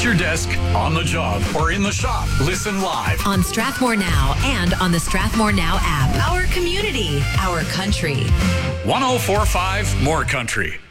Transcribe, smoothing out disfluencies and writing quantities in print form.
your desk, on the job, or in the shop. Listen live on Strathmore Now and on the Strathmore Now app. Our community, our country. 104.5 More Country.